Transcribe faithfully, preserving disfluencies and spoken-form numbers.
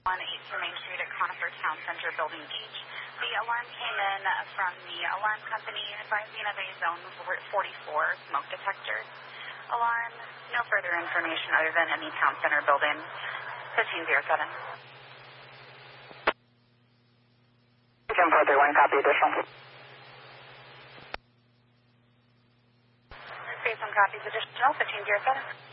on eighteen Main Street at Conifer Town Center, Building H. The alarm came in from the alarm company advising of a zone forty-four smoke detector alarm. No further information other than any Town Center building. fifteen oh seven. ten four three one, copy additional. Based on copies additional, fifteen oh seven.